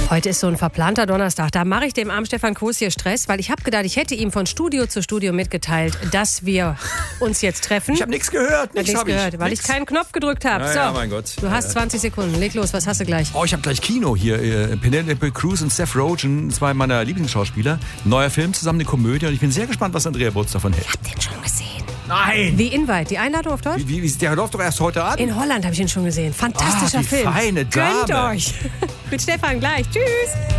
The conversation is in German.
Heute ist so ein verplanter Donnerstag. Da mache ich dem armen Stefan Koos hier Stress, weil ich habe gedacht, ich hätte ihm von Studio zu Studio mitgeteilt, dass wir uns jetzt treffen. Ich habe nichts gehört. Weil ich keinen Knopf gedrückt habe. Ja, mein Gott. Du hast 20 Sekunden. Leg los, was hast du gleich? Oh, ich habe gleich Kino hier. Penelope Cruz und Seth Rogen, zwei meiner Lieblingsschauspieler. Neuer Film zusammen, eine Komödie. Und ich bin sehr gespannt, was Andrea Butz davon hält. Ich habe den schon gesehen. Nein! The Invite, die Einladung auf Deutsch? Der läuft doch erst heute an. In Holland habe ich ihn schon gesehen. Fantastischer die Film. feine Dame. Gönnt euch. Mit Stefan gleich. Tschüss.